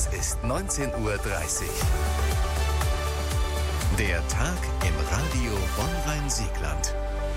Es ist 19:30 Uhr. Der Tag im Radio Bonn-Rhein-Siegland.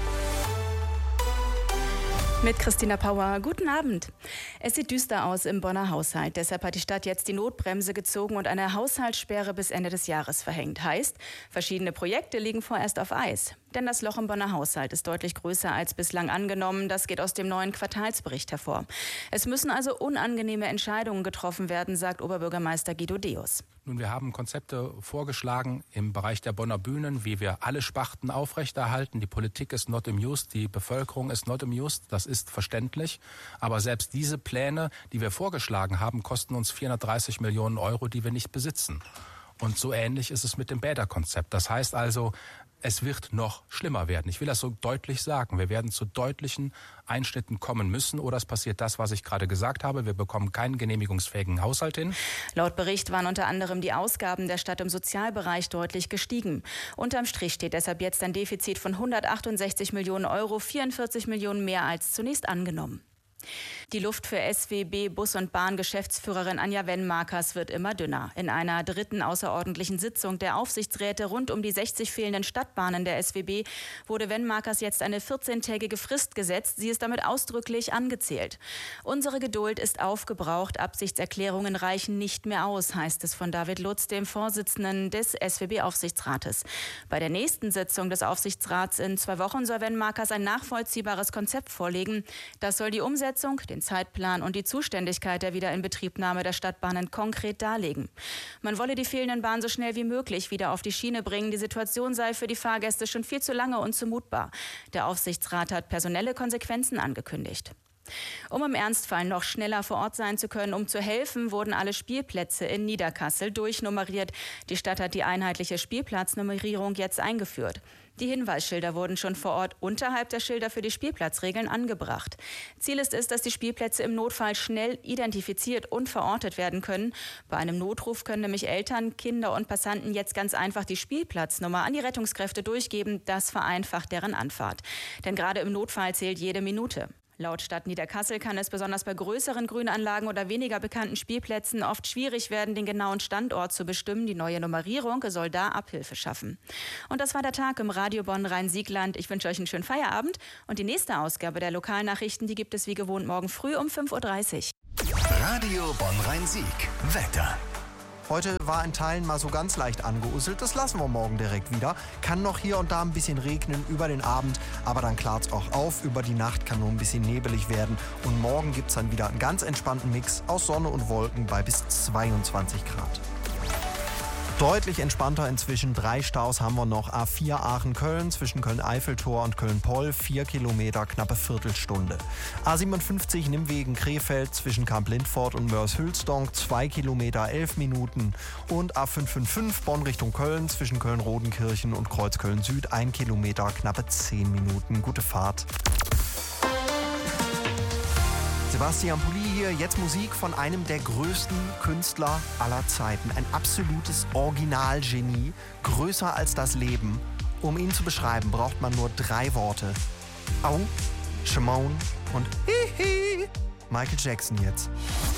Mit Christina Pauer. Guten Abend. Es sieht düster aus im Bonner Haushalt. Deshalb hat die Stadt jetzt die Notbremse gezogen und eine Haushaltssperre bis Ende des Jahres verhängt. Heißt, verschiedene Projekte liegen vorerst auf Eis. Denn das Loch im Bonner Haushalt ist deutlich größer als bislang angenommen. Das geht aus dem neuen Quartalsbericht hervor. Es müssen also unangenehme Entscheidungen getroffen werden, sagt Oberbürgermeister Guido Deus. Nun, wir haben Konzepte vorgeschlagen im Bereich der Bonner Bühnen, wie wir alle Sparten aufrechterhalten. Die Politik ist not amused, die Bevölkerung ist not amused. Das ist verständlich. Aber selbst diese Pläne, die wir vorgeschlagen haben, kosten uns 430 Millionen Euro, die wir nicht besitzen. Und so ähnlich ist es mit dem Bäderkonzept. Das heißt also, es wird noch schlimmer werden. Ich will das so deutlich sagen. Wir werden zu deutlichen Einschnitten kommen müssen. Oder es passiert das, was ich gerade gesagt habe. Wir bekommen keinen genehmigungsfähigen Haushalt hin. Laut Bericht waren unter anderem die Ausgaben der Stadt im Sozialbereich deutlich gestiegen. Unterm Strich steht deshalb jetzt ein Defizit von 168 Millionen Euro, 44 Millionen mehr als zunächst angenommen. Die Luft für SWB Bus- und Bahn-Geschäftsführerin Anja Wenmakers wird immer dünner. In einer dritten außerordentlichen Sitzung der Aufsichtsräte rund um die 60 fehlenden Stadtbahnen der SWB wurde Wenmakers jetzt eine 14-tägige Frist gesetzt. Sie ist damit ausdrücklich angezählt. Unsere Geduld ist aufgebraucht. Absichtserklärungen reichen nicht mehr aus, heißt es von David Lutz, dem Vorsitzenden des SWB-Aufsichtsrates. Bei der nächsten Sitzung des Aufsichtsrats in 2 Wochen soll Wenmakers ein nachvollziehbares Konzept vorlegen. Das soll die Umsetzung, den Zeitplan und die Zuständigkeit der Wiederinbetriebnahme der Stadtbahnen konkret darlegen. Man wolle die fehlenden Bahnen so schnell wie möglich wieder auf die Schiene bringen. Die Situation sei für die Fahrgäste schon viel zu lange unzumutbar. Der Aufsichtsrat hat personelle Konsequenzen angekündigt. Um im Ernstfall noch schneller vor Ort sein zu können, um zu helfen, wurden alle Spielplätze in Niederkassel durchnummeriert. Die Stadt hat die einheitliche Spielplatznummerierung jetzt eingeführt. Die Hinweisschilder wurden schon vor Ort unterhalb der Schilder für die Spielplatzregeln angebracht. Ziel ist es, dass die Spielplätze im Notfall schnell identifiziert und verortet werden können. Bei einem Notruf können nämlich Eltern, Kinder und Passanten jetzt ganz einfach die Spielplatznummer an die Rettungskräfte durchgeben. Das vereinfacht deren Anfahrt. Denn gerade im Notfall zählt jede Minute. Laut Stadt Niederkassel kann es besonders bei größeren Grünanlagen oder weniger bekannten Spielplätzen oft schwierig werden, den genauen Standort zu bestimmen. Die neue Nummerierung soll da Abhilfe schaffen. Und das war der Tag im Radio Bonn-Rhein-Siegland. Ich wünsche euch einen schönen Feierabend. Und die nächste Ausgabe der Lokalnachrichten, die gibt es wie gewohnt morgen früh um 5:30 Uhr. Radio Bonn-Rhein-Sieg. Wetter. Heute war in Teilen mal so ganz leicht angeuselt. Das lassen wir morgen direkt wieder. Kann noch hier und da ein bisschen regnen über den Abend, aber dann klart es auch auf. Über die Nacht kann nur ein bisschen nebelig werden. Und morgen gibt es dann wieder einen ganz entspannten Mix aus Sonne und Wolken bei bis 22 Grad. Deutlich entspannter inzwischen. 3 Staus haben wir noch. A4 Aachen-Köln zwischen Köln-Eiffeltor und Köln-Poll. 4 Kilometer, knappe Viertelstunde. A57 Nimwegen-Krefeld zwischen Kamp-Lindfort und Mörs-Hülsdonk. 2 Kilometer, 11 Minuten. Und A555 Bonn Richtung Köln zwischen Köln-Rodenkirchen und Kreuzköln-Süd. 1 Kilometer, knappe 10 Minuten. Gute Fahrt. Sebastian Pulli hier, jetzt Musik von einem der größten Künstler aller Zeiten. Ein absolutes Originalgenie, größer als das Leben. Um ihn zu beschreiben, braucht man nur 3 Worte. Au, Shimon und Hihi. Michael Jackson jetzt.